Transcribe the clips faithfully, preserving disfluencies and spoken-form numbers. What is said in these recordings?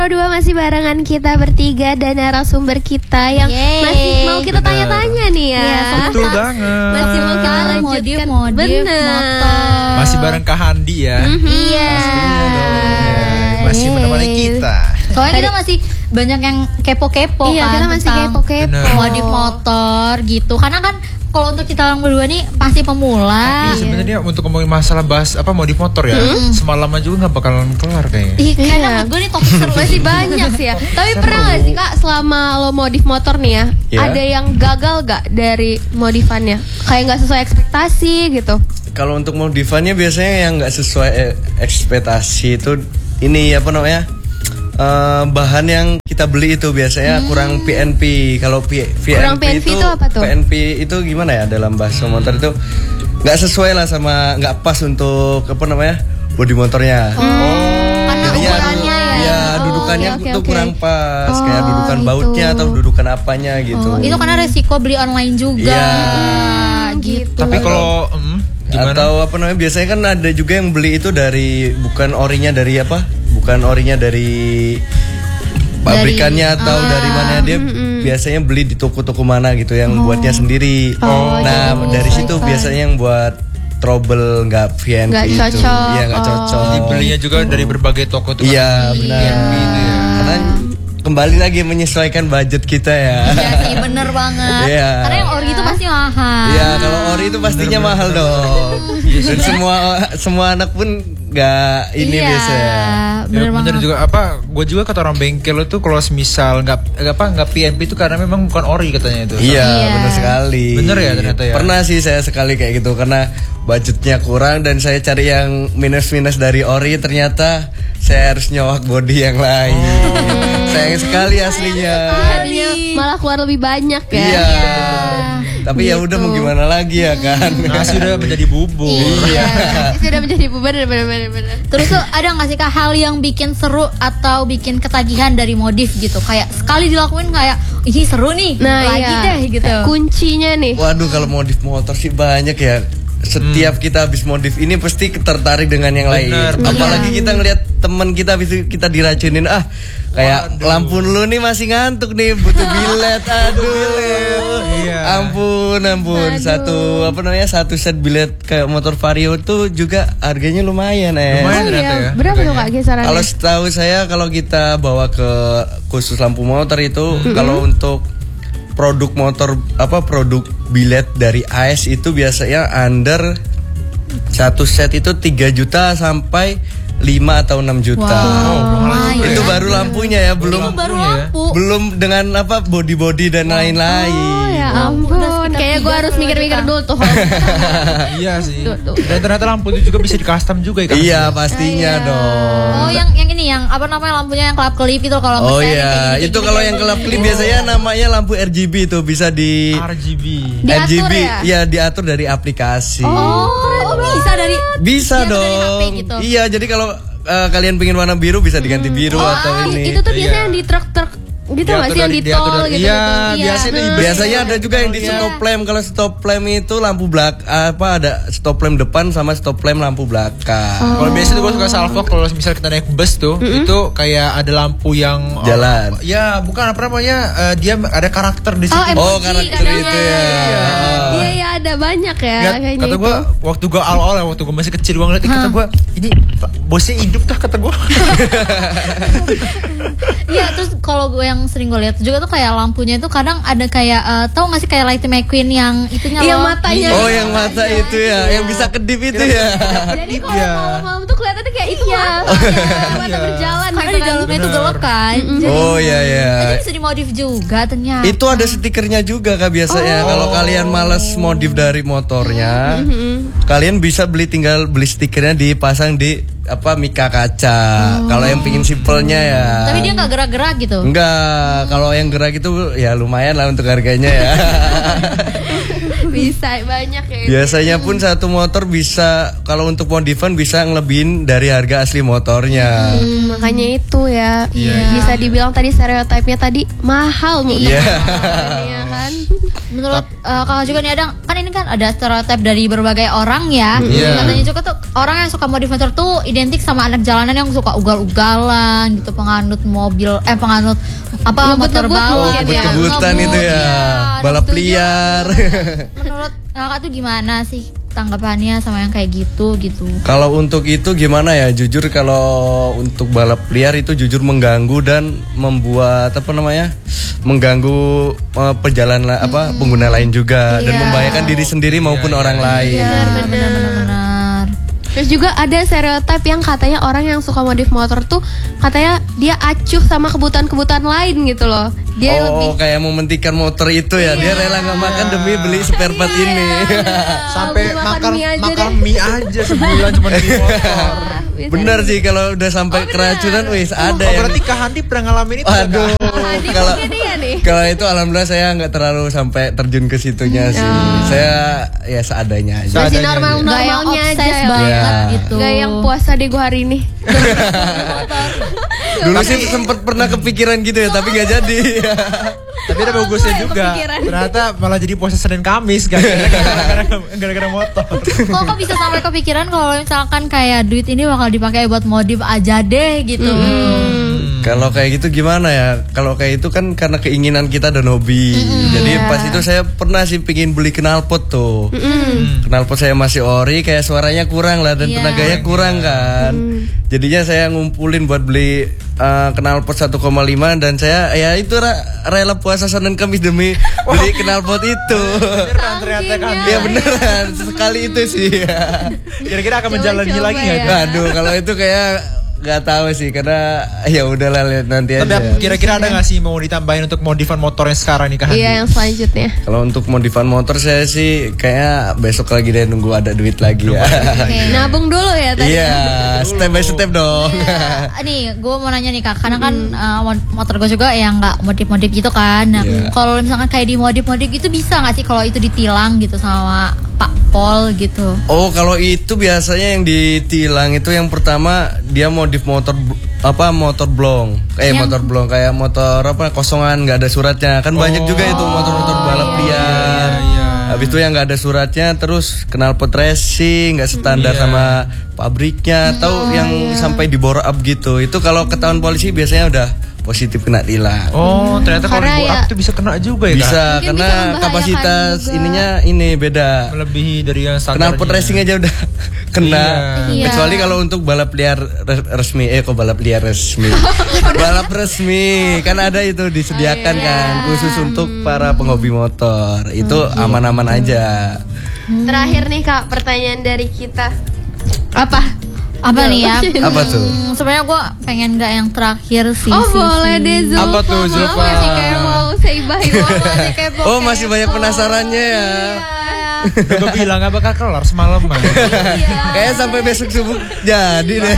Dua masih barengan kita bertiga dan narasumber kita yang Yeay. masih mau kita tanya-tanya nih ya. Iya, Betul banget. Masih mau kita lanjutkan. Modif-modif Bener. motor. Masih bareng Kak Handi ya. Mhm. Iya. Masih menemani kita. Soalnya kita masih banyak yang kepo-kepo Iya, kan kita masih tentang kepo-kepo. Bener. modif motor gitu. Karena kan kalau untuk kita yang berdua nih pasti pemula. Tapi sebenarnya untuk ngomongin masalah bahas apa modif motor ya, semalam aja juga nggak bakalan kelar kayaknya. Ih, Iya. karena gue nih topik seru Masih banyak sih ya. Tapi pernah gak sih Kak selama lo modif motor nih ya, Ya. ada yang gagal gak dari modifannya? Kayak gak sesuai ekspektasi gitu. Kalau untuk modifannya biasanya yang nggak sesuai eh, ekspektasi itu ini apa namanya eh, bahan yang kita beli itu biasanya kurang P N P. Kalau P- Kurang P N P itu, itu apa tuh? P N P itu gimana ya dalam bahasa motor itu nggak sesuai lah sama nggak pas untuk apa namanya bodi motornya. karena Jadinya, ukurannya ya. ya Oh, dudukannya oke, oke, tuh oke. kurang pas Oh, kayak dudukan gitu. bautnya atau dudukan apanya gitu. Oh, itu karena resiko beli online juga. Iya. Hmm, gitu. Tapi kalau mm, gimana? Atau apa namanya biasanya kan ada juga yang beli itu dari bukan orinya dari apa? Bukan orinya dari pabrikannya atau ah, dari mana dia biasanya beli di toko-toko mana gitu yang buatnya sendiri. Oh, nah, jadi dari situ menyesuaikan. biasanya yang buat trouble nggak V N P Nggak itu. cocok. Iya, nggak Oh. cocok. Jadi belinya juga dari berbagai toko tuh. Iya, benar. Gitu ya. Karena kembali lagi menyesuaikan budget kita ya. Iya sih, bener banget. Iya. Karena yang ori itu pasti mahal. Iya, kalau ori itu pastinya mahal dong. Dan semua semua anak pun nggak ini Iya, biasa ya. bener Ya, bener banget. juga apa? Gue juga kata orang bengkel itu kalau semisal nggak nggak apa nggak P N P itu karena memang bukan ori katanya itu. Iya, Iya. benar sekali. Bener ya ternyata ya? Pernah sih saya sekali kayak gitu karena budgetnya kurang dan saya cari yang minus-minus dari ori ternyata saya harus nyowak body yang lain. Sayang sekali aslinya. Jadinya malah keluar lebih banyak ya. Iya. Tapi ya udah mau gimana lagi ya kan. Nasi udah menjadi bubur. Iya. Sudah menjadi beban benar-benar. Terus tuh ada nggak sih Kak hal yang bikin seru atau bikin ketagihan dari modif gitu? Kayak sekali dilakuin kayak, ih seru nih, Nah, lagi iya. deh gitu. Kuncinya nih. Waduh, kalau modif motor sih banyak ya. Setiap kita habis modif ini pasti tertarik dengan yang lain. Bener, bener. Apalagi kita ngelihat teman kita habis itu kita diracunin, ah kayak lampu lu nih masih ngantuk nih, butuh bilet. Aduh. Iya. Ampun, ampun. Satu apa namanya? Satu set bilet kayak motor Vario tuh juga harganya lumayan ya. Lumayan. Oh ternyata iya, ya, berapa tuh harganya. Kak kisarannya? Kalau setahu saya kalau kita bawa ke khusus lampu motor itu kalau untuk produk motor apa produk bilet dari A S itu biasanya under satu set itu tiga juta sampai lima atau enam juta. Wow, lumayan. Itu baru lampunya ya, belum Itu baru lampunya ya. lampu. belum dengan apa body-body dan lain-lain. Oh ya ampun, kayaknya gue harus mikir-mikir dulu tuh. Iya sih. Tuh, tuh. Dan ternyata lampu itu juga bisa di custom juga ya. Kak? Iya, pastinya dong. Oh yang yang ini yang apa namanya lampunya yang kelap kelip itu kalau Oh misalnya iya, kayak gini, itu kayak kalau gini, yang kayak kelap gini. kelip biasanya namanya lampu R G B itu bisa di R G B. Diatur R G B ya? ya diatur dari aplikasi. Oh, oh bisa dari Bisa diatur dari dong. H P gitu. Iya, jadi kalau eh, kalian pengen warna biru bisa diganti biru atau Ah, ini. itu tuh biasanya Iya. yang di truk-truk gitu nggak sih yang di diatur tol dari- gitu Iya, gitu. biasanya di- Biasanya ada juga yang di stop lamp. Kalau stop lamp itu lampu belak apa ada stop lamp depan sama stop lamp lampu belakang. Kalau biasa tuh gue suka salvo kalau misal kita naik bus tuh, itu kayak ada lampu yang Jalan. ya bukan apa namanya, eh, dia ada karakter di situ. Oh, emoji Oh, karakter kadang itu ya. ya. Iya iya ada banyak ya Nggak, kayaknya kata itu. gue waktu gue awal-awal ya, waktu gue masih kecil gue ngeliat, kata gue ini bosnya hidup dah kata gue. Iya, terus kalau gue yang sering gue lihat juga tuh kayak lampunya itu kadang ada kayak eh, tahu nggak sih kayak Lightning McQueen yang itunya Yang loh. matanya. Oh, yang mata itu ya, yang bisa kedip itu ya. Jadi kalau Iya. malam-malam tuh kelihatannya kayak itu ya. Mata berjalan Karena gitu di kan. dalamnya itu gelap kan. Jadi, Oh iya ya. jadi bisa dimodif juga ternyata. Itu ada stikernya juga kak biasanya. Kalau kalian males modif dari motornya, kalian bisa beli tinggal beli stikernya dipasang di apa mika kaca. Kalau yang pingin simpelnya ya. Tapi dia nggak gerak-gerak gitu. Enggak, kalau yang gerak itu ya lumayan lah untuk harganya ya. Bisa banyak ya. Biasanya pun satu motor bisa kalau untuk modifan bisa ngelebihin dari harga asli motornya. Hmm, makanya itu ya. Iya. Bisa dibilang tadi stereotipnya tadi mahal nih. Iya. Iya kan? Menurut eh, kakak juga nih ada kan ini kan ada stereotip dari berbagai orang ya. Iya. Katanya juga tuh orang yang suka modif motor tuh identik sama anak jalanan yang suka ugal-ugalan gitu, penganut mobil, eh penganut apa motor Ngebut-ngebut bawah, mungkin ya. Kebut-kebutan itu ya, Iya, balap setuju. liar. Menurut kakak tuh gimana sih tanggapannya sama yang kayak gitu gitu? Kalau untuk itu gimana ya? Jujur kalau untuk balap liar itu jujur mengganggu dan membuat apa namanya? Mengganggu uh, perjalanan apa pengguna lain juga dan Iya. membahayakan diri sendiri maupun orang lain. Benar-benar. Terus juga ada stereotip yang katanya orang yang suka modif motor tuh katanya dia acuh sama kebutuhan-kebutuhan lain gitu loh. Dia lebih Oh, kayak mementingkan motor itu ya. Dia rela nggak makan demi beli spare part ini. Sampai Makan makan mie aja makan deh. mie aja sebulan cuma di motor. Bener sih kalau udah sampai keracunan wis ada Oh, yang berarti Kak Handi pernah ngalamin itu ya, Aduh, Kak? kalau ini ya nih. kalau itu alhamdulillah saya nggak terlalu sampai terjun ke situnya sih. Saya ya seadanya aja. Masih Seadanya normal Gak yang normalnya aja obses ya. banget Iya. gitu. Gak yang puasa deh gua hari ini. Dulu sih sempet pernah kepikiran gitu ya, tapi nggak jadi. Tapi ada bagusnya yang juga. kepikiran. Ternyata malah jadi puasa Senin Kamis gara-gara gara-gara motor. Kok kok bisa sampai kepikiran kalau misalkan kayak duit ini bakal dipakai buat modif aja deh gitu. Kalau kayak gitu gimana ya? Kalau kayak itu kan karena keinginan kita dan hobi. Jadi pas itu saya pernah sih pingin beli knalpot tuh. Knalpot saya masih ori, kayak suaranya kurang lah dan Iya. tenaganya kurang kan. Jadinya saya ngumpulin buat beli uh, knalpot satu koma lima dan saya ya itu ra- rela puasa Senin Kamis demi beli knalpot itu. Beneran ternyata Kak Handi. Ya beneran sekali itu sih. Kira-kira akan Coba-coba menjalani lagi ya. nggak? Aduh, kalau itu kayak nggak tahu sih karena ya udahlah lihat nanti Tapi aja. kira-kira ada nggak sih mau ditambahin untuk modifan motor yang sekarang nih Kak Handi? Iya yang selanjutnya. Kalau untuk modifan motor saya sih kayak besok lagi deh nunggu ada duit lagi ya. Nabung dulu ya tadi. Iya, step by step dong. Iya. Nih, gue mau nanya nih kak, karena kan uh, mod- motor gue juga yang nggak modif-modif gitu kan. Nah, Iya. kalau misalkan kayak di modif-modif itu bisa nggak sih kalau itu ditilang gitu sama Pak Pol gitu? Oh, kalau itu biasanya yang ditilang itu yang pertama dia modif motor bl- apa motor blong. Eh Yang- motor blong kayak motor apa kosongan nggak ada suratnya. Kan banyak juga itu motor-motor balap liar. Habis itu yang nggak ada suratnya terus knalpot racing nggak standar sama pabriknya atau yang sampai di bore up gitu. Itu kalau ketahuan polisi biasanya udah positif kena tilang. Oh, ternyata kalau Karena di ya- up tuh bisa kena juga ya Kak? Bisa Mungkin karena bisa membahayakan kapasitas juga. ininya ini beda. Melebihi dari yang standar. Knalpot racing aja udah kena. Iya. Kecuali kalau untuk balap liar res- resmi, eh kok balap liar resmi. balap resmi kan ada itu disediakan kan khusus untuk para penghobi motor. Itu aman-aman aja. Terakhir nih kak pertanyaan dari kita. Apa? Apa nih ya? Apa tuh? Hmm, sebenarnya gue pengen nggak yang terakhir sih. Oh sih, boleh sih. deh Zulfa. Apa tuh, Zulfa? Maaf masih kayak mau seibahin. Masih kepo. Oh masih banyak penasarannya ya. Gue bilang gak bakal kelar semalaman. Kayaknya sampai besok subuh jadi deh.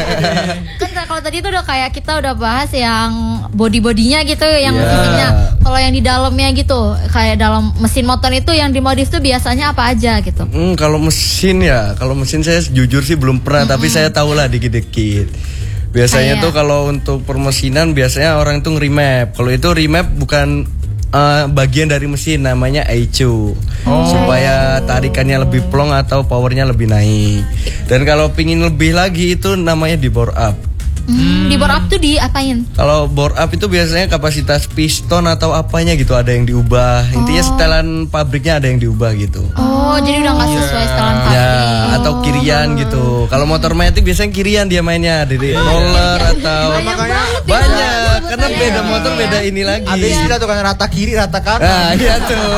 Kan kalau tadi tuh udah kayak kita udah bahas yang body-bodinya gitu, yang Iya. fisiknya. Kalau yang di dalamnya gitu, kayak dalam mesin motor itu yang dimodif tuh biasanya apa aja gitu. Hmm, kalau mesin ya, kalau mesin saya jujur sih belum pernah, tapi saya tahu lah dikit-dikit. Biasanya Kayak- tuh kalau untuk permesinan biasanya orang tuh nge-remap. Kalau itu remap bukan eh, bagian dari mesin, namanya E C U. Supaya tarikannya lebih plong atau powernya lebih naik. Dan kalau pingin lebih lagi itu namanya di bore up. Hmm, Di bore up tuh diapain? Kalau bore up itu biasanya kapasitas piston atau apanya gitu ada yang diubah. Intinya setelan pabriknya ada yang diubah gitu. Oh, jadi udah nggak sesuai setelan pabrik. Ya, atau kirian gitu. Kalau motor matic biasanya kirian dia mainnya dari roller atau Makanya banyak karena beda motor beda ini lagi. ada istilah tuh kan rata kiri rata kanan. Nah, iya tuh.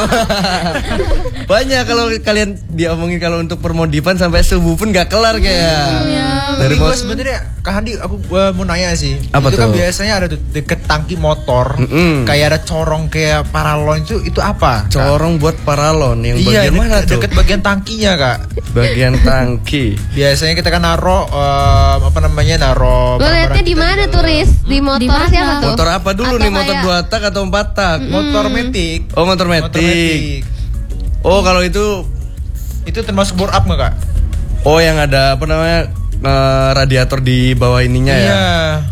Banyak kalau kalian diomongin kalau untuk permodifan sampai subuh pun gak kelar kayak. Dari Dari gue motor. sebenarnya Kak Handi aku uh, mau nanya sih. Apa itu kan tuh? biasanya ada tuh deket tangki motor, Mm-mm. kayak ada corong kayak paralon itu itu apa? Kak? Corong buat paralon yang Iya, bagian mana deket, tuh? deket bagian tangkinya kak. Bagian tangki. Biasanya kita kan naro um, apa namanya naro. Lo liatnya barang-barang di kita mana gitu. tuh Riz? Di motor Di mana? siapa tuh? Motor apa dulu Atau nih? Motor kayak- dua tak atau empat tak? Motor metik. Oh, motor Motor metik. metik. Oh, kalau itu Itu termasuk bore up nggak kak? oh yang ada apa namanya? eh, radiator di bawah ininya ya. Iya. It-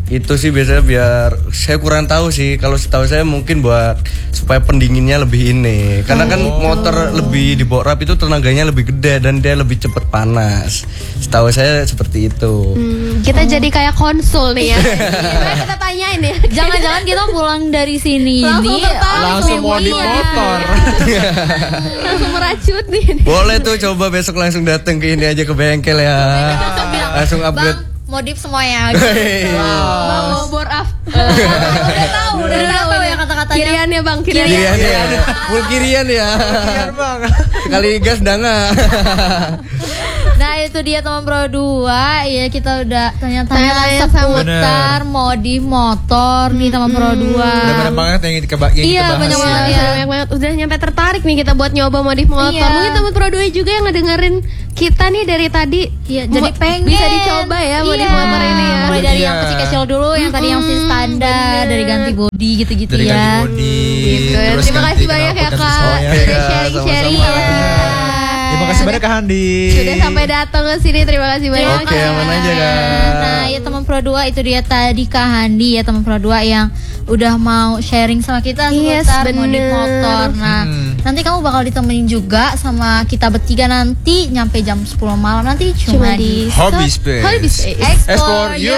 itu sih biasanya biar saya kurang tahu sih. Kalau setahu saya mungkin buat supaya pendinginnya lebih ini. Karena kan motor lebih di box wrap itu tenaganya lebih gede dan dia lebih cepat panas. Setahu saya seperti itu. Hmm, kita jadi kayak konsul nih ya. Gimana kita tanyain ya. Jangan-jangan kita pulang dari sini Langsung ini tertarik Langsung nih, modif iya. motor. Langsung meracun nih. Boleh tuh coba besok langsung datang ke ini aja ke bengkel ya. Langsung upgrade. Bang, modif semuanya. Bang mau bore up. Udah tahu, udah tahu ya kata-katanya. Kiriannya bang, kirian. Kirian ya. Full kirian ya. Sekali gas dah nggak. Nah itu dia teman Pro dua. Ya kita udah tanya-tanya Tanya-tanya seputar modif motor nih teman Pro dua. Udah banyak banget yang kita, ba- yang Iya, kita bahas banyak ya. banget. Iya, banyak banget. Udah nyampe tertarik nih kita buat nyoba modif motor. Iya. Mungkin teman Pro dua juga yang ngedengerin kita nih dari tadi. Iya, jadi Mo- pengen bisa dicoba ya modif Iya. motor ini ya. Mulai dari Iya. yang kecil-kecil dulu, yang tadi yang masih standar, dari ganti body gitu-gitu Dari ya. ganti body. Gitu. terus Terima ganti kasih banyak ya knalpot, ganti Kak. semuanya. Sudah Iya, sharing-sharing sama-sama. sama kita. Terima kasih banyak Kak Handi. Sudah sampai datang ke sini. Terima kasih banyak. Oke, aman aja Kak. Nah, ya teman Pro dua itu dia tadi Kak Handi ya teman Pro dua yang udah mau sharing sama kita Yes, seputar modif bener. motor. Nah, Hmm. nanti kamu bakal ditemenin juga sama kita bertiga nanti nyampe jam sepuluh malam nanti cuma, Cuma di Hobby Space. Hobby Space. Explore Explore Your